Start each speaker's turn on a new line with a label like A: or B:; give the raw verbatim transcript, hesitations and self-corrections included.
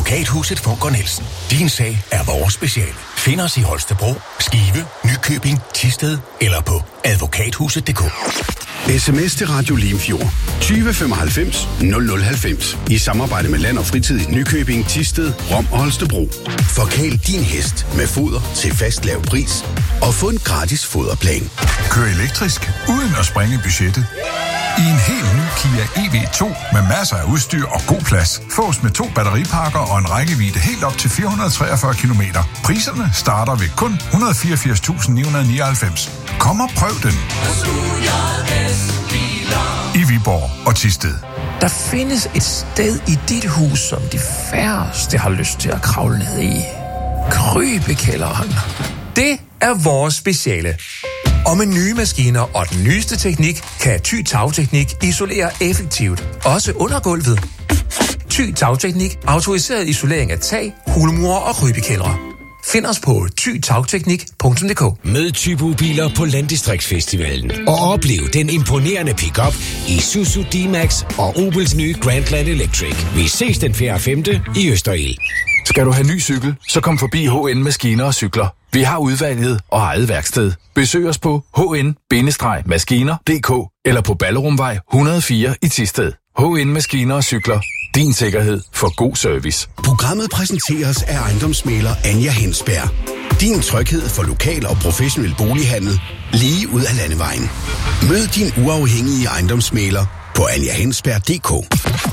A: Advokathuset Funker Nielsen. Din sag er vores speciale. Find os i Holstebro, Skive, Nykøbing, Thisted eller på advokathuset punktum d k.
B: Sms til Radio Limfjord tyve femoghalvfems nul nul halvfems i samarbejde med Land og Fritid i Nykøbing, Thisted, Rom og Holstebro. Forkæl din hest med foder til fast lav pris og få en gratis foderplan.
C: Kør elektrisk uden at sprænge budgettet. I en helt ny Kia E V to med masser af udstyr og god plads. Fås med to batteripakker og en rækkevidde helt op til fire hundrede og treogfyrre kilometer. Priserne starter ved kun et hundrede og fireogfirs tusind ni hundrede og nioghalvfems. Kom og prøv den. I Viborg og Thisted.
D: Der findes et sted i dit hus, som de færreste har lyst til at kravle ned i. Krybekælderen. Det er vores speciale. Og med nye maskiner og den nyeste teknik, kan Thy Tagteknik isolere effektivt, også under gulvet. Thy Tagteknik, autoriseret isolering af tag, hulmure og krybekældre. Find os på thy tagteknik punktum d k.
E: Mød Thybo-biler på Landdistriktsfestivalen og oplev den imponerende pickup i Isuzu D-Max og Opels nye Grandland Electric. Vi ses den fjerde og femte i Østerild.
F: Skal du have ny cykel, så kom forbi H N Maskiner og Cykler. Vi har udvalget og eget værksted. Besøg os på h n maskiner punktum d k eller på Ballerumvej et hundrede og fire i Thisted. H N Maskiner og Cykler. Din sikkerhed for god service.
B: Programmet præsenteres af ejendomsmægler Anja Hensberg. Din tryghed for lokal og professionel bolighandel lige ud af landevejen. Mød din uafhængige ejendomsmægler på anja hensberg punktum d k.